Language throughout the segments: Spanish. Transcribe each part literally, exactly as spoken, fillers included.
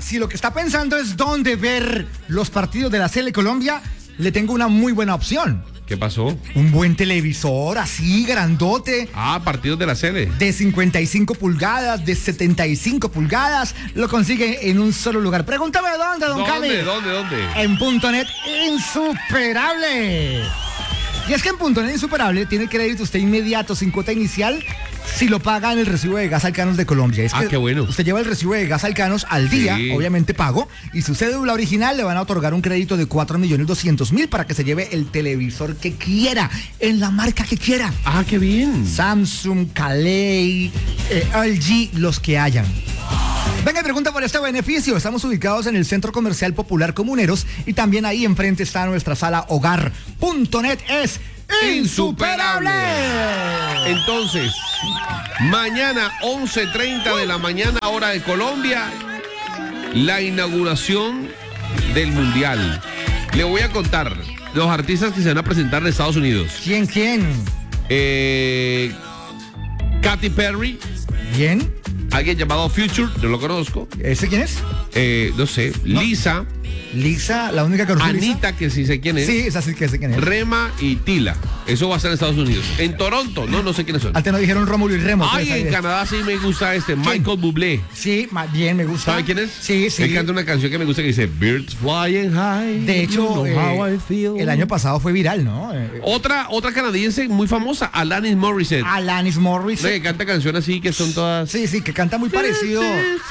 si lo que está pensando es dónde ver los partidos de la Sele Colombia, le tengo una muy buena opción. ¿Qué pasó? Un buen televisor, así, grandote. Ah, partidos de la Sele. De cincuenta y cinco pulgadas, de setenta y cinco pulgadas. Lo consigue en un solo lugar. Pregúntame dónde, don Cami. ¿Dónde, dónde, dónde? En Punto Net Insuperable. Y es que en Punto Net Insuperable tiene crédito usted inmediato sin cuota inicial si lo paga en el recibo de gas Alcanos de Colombia. Es ah, que qué bueno. Usted lleva el recibo de gas Alcanos al día, sí. Obviamente pago, y su cédula original le van a otorgar un crédito de cuatro millones doscientos mil para que se lleve el televisor que quiera, en la marca que quiera. Ah, qué bien. Samsung, Calais, eh, L G, los que hayan. Venga y pregunta por este beneficio. Estamos ubicados en el Centro Comercial Popular Comuneros y también ahí enfrente está nuestra sala hogar. Punto Net es insuperable. Entonces, mañana once treinta de la mañana, hora de Colombia, la inauguración del Mundial. Le voy a contar los artistas que se van a presentar en Estados Unidos. ¿Quién, quién? Eh, Katy Perry. ¿Bien? Alguien llamado Future, no lo conozco. ¿Ese quién es? Eh, no sé, no. Lisa. Lisa, la única que conozco. Anita, Lisa. Que sí sé quién es. Sí, esa sí que sé quién es. Rema y Tila. Eso va a ser en Estados Unidos. En Toronto, no, no sé quiénes son. Antes nos dijeron Rómulo y Remo. Ay, en Canadá sí me gusta este, ¿quién? Michael Bublé. Sí, bien, me gusta. ¿Sabe quién es? Sí, sí. Él canta una canción que me gusta que dice Birds Flying High. De hecho, you know eh, how I feel. El año pasado fue viral, ¿no? Eh, otra, otra canadiense muy famosa, Alanis Morissette. Alanis Morissette. Que canta canciones así que son todas. Sí, sí, que canta muy parecido.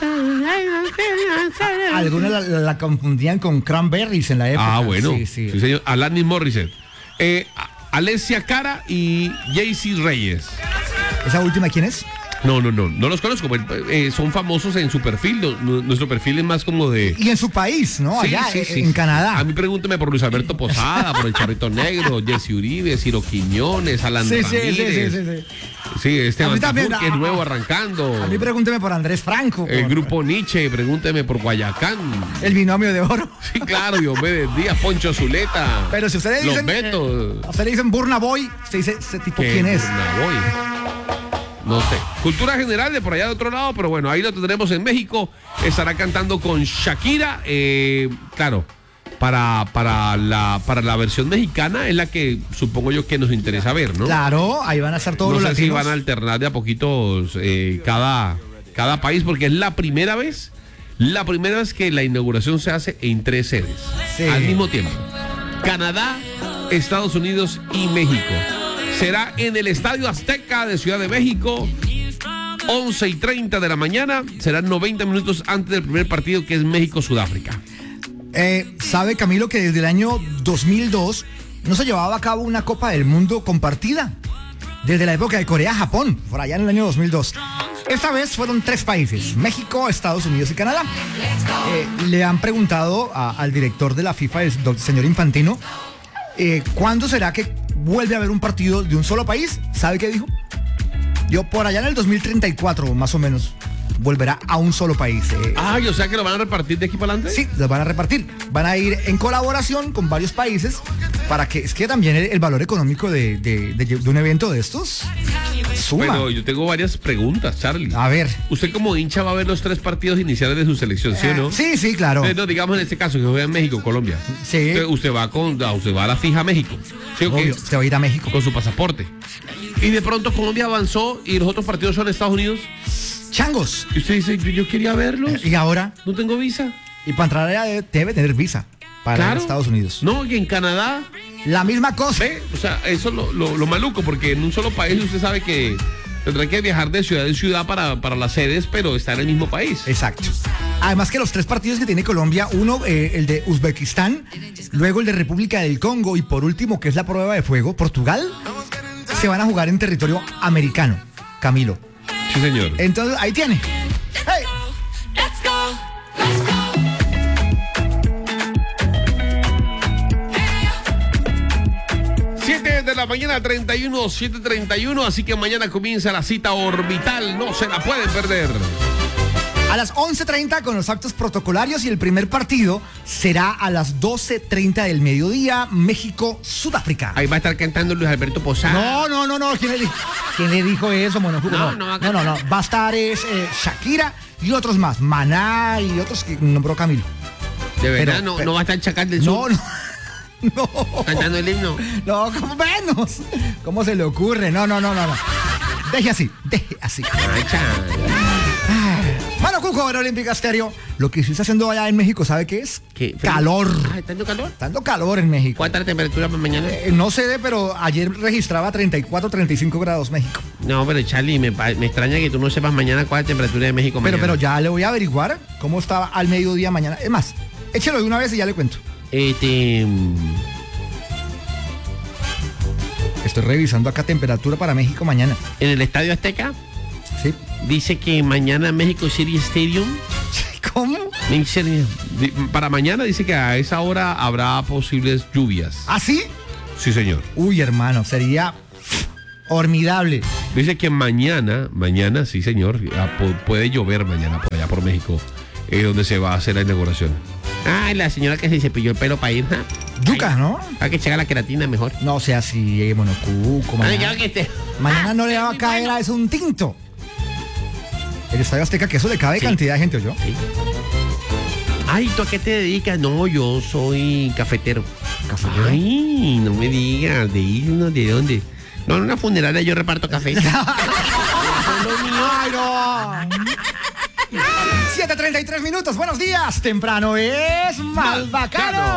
Algunos la, la, la confundían con Cranberries en la época. Ah, bueno. Sí, sí. Sí, señor. Alanis Morissette. Eh, Alessia Cara y Jaycee Reyes. ¿Esa última quién es? No, no, no, no los conozco. Eh, son famosos en su perfil. No, nuestro perfil es más como de. Y en su país, ¿no? Sí, allá, sí, en, sí. en Canadá. A mí pregúnteme por Luis Alberto Posada, por el Charrito Negro, Jesse Uribe, Ciro Quiñones, Alan sí, Ramírez. Sí, sí, sí, sí. Sí, este también, que es nuevo arrancando. A mí pregúnteme por Andrés Franco. El por... grupo Nietzsche, pregúnteme por Guayacán. El binomio de oro. Sí, claro, Diomedes Díaz, Poncho Zuleta. Pero si ustedes dicen. Los Betos. Eh, ustedes dicen Burna Boy, usted dice ese tipo quién es. Burna Boy. No sé. Cultura general de por allá de otro lado, pero bueno, ahí lo tendremos en México. Estará cantando con Shakira. Eh, claro, para, para, la, para la versión mexicana es la que supongo yo que nos interesa ver, ¿no? Claro, ahí van a estar todos no los sé latinos. si van a alternar de a poquitos eh, cada, cada país, porque es la primera vez, la primera vez que la inauguración se hace en tres sedes. Sí. Al mismo tiempo. Canadá, Estados Unidos y México. Será en el Estadio Azteca de Ciudad de México, once y treinta de la mañana. Serán noventa minutos antes del primer partido, que es México-Sudáfrica. Eh, ¿Sabe, Camilo, que desde el año dos mil dos no se llevaba a cabo una Copa del Mundo compartida? Desde la época de Corea-Japón, por allá en el año dos mil dos. Esta vez fueron tres países, México, Estados Unidos y Canadá. Eh, le han preguntado a, al director de la FIFA, el señor Infantino, eh, ¿cuándo será que vuelve a haber un partido de un solo país? ¿Sabe qué dijo? Yo por allá en el dos mil treinta y cuatro, más o menos, volverá a un solo país. Eh. Ay, o sea que lo van a repartir de aquí para adelante. Sí, lo van a repartir. Van a ir en colaboración con varios países para que, es que también el, el valor económico de, de, de, de un evento de estos suma. Bueno, yo tengo varias preguntas, Charlie. A ver. Usted como hincha va a ver los tres partidos iniciales de su selección, ¿sí o no? Eh, sí, sí, claro. Entonces, no, digamos en este caso que juega en México, Colombia. Sí. Entonces, usted va con, usted va a la fija a México. ¿Sí o qué? Usted va a ir a México. Con su pasaporte. Y de pronto Colombia avanzó y los otros partidos son Estados Unidos. Changos. Y usted dice, yo, yo quería verlos. ¿Y ahora? No tengo visa. Y para entrar allá debe, debe tener visa para claro. Estados Unidos. No, y en Canadá. La misma cosa. ¿Ve? O sea, eso es lo, lo, lo maluco, porque en un solo país usted sabe que tendrá que viajar de ciudad en ciudad para, para las sedes, pero está en el mismo país. Exacto. Además que los tres partidos que tiene Colombia, uno, eh, el de Uzbekistán, luego el de República del Congo y por último, que es la prueba de fuego, Portugal, se van a jugar en territorio americano, Camilo. Sí, señor. Entonces, ahí tiene. Hey. Let's go, let's go. siete de la mañana, treinta y uno, siete treinta y uno, así que mañana comienza la cita orbital, no se la pueden perder. A las once treinta con los actos protocolarios y el primer partido será a las doce treinta del mediodía, México-Sudáfrica. Ahí va a estar cantando Luis Alberto Posada. No, no, no, no. ¿Quién le, di- quién le dijo eso, Monocuco? No, No, no va a no, no, no. cantar. Va a estar es, eh, Shakira y otros más. Maná y otros que nombró Camilo. De verdad, pero- no, pero- no va a estar Chacal del No, Sur no. No. cantando el himno. No, ¿cómo menos? ¿Cómo se le ocurre? No, no, no, no, no. Deje así, deje así. Ay, cha. Mano Cuco, era Olímpica Estéreo. Lo que se está haciendo allá en México, ¿sabe qué es? ¿Qué? ¿Frío? Calor. Ah, ¿está haciendo calor? Está dando calor en México. ¿Cuánta la temperatura para mañana? Eh, no sé, pero ayer registraba treinta y cuatro, treinta y cinco grados México. No, pero Charlie, me, pa- me extraña que tú no sepas mañana cuál es la temperatura de México Pero, mañana. pero ya le voy a averiguar cómo estaba al mediodía mañana. Es más, échelo de una vez y ya le cuento. Este... mm, Estoy revisando acá temperatura para México mañana. En el Estadio Azteca ¿Sí? dice que mañana México City Stadium... ¿Cómo? dice- di- Para mañana dice que a esa hora habrá posibles lluvias. ¿Así? Sí, señor. Uy, hermano, sería formidable. Dice que mañana, mañana, sí, señor, ah, pu- puede llover mañana por allá por México, eh, donde se va a hacer la inauguración. Ay, la señora que se cepilló el pelo para ir, ¿ja? Yuca, Ay, ¿no? Hay que echar la queratina mejor. No sea así, eh, Monocuco. Ay, Mañana, ya que este- mañana no le va a muy caer bueno. a eso un tinto. El Estadio Azteca, que eso le cabe Sí. cantidad de gente, ¿o yo? Sí. Ay, ¿tú a qué te dedicas? No, yo soy cafetero. ¿Cafetero? Ay, no me digas, ¿de ir, no? ¿De dónde? No, en una funeraria yo reparto café. ¡Ay, no! siete treinta y tres minutos, buenos días. Temprano es Malbacano.